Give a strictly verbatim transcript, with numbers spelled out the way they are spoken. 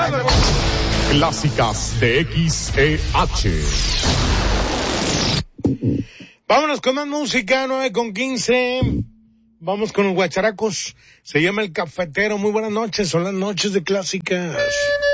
Clásicas de X E H. Vámonos con más música, nueve con quince. Vamos con los guacharacos. Se llama El Cafetero. Muy buenas noches, son las noches de Clásicas.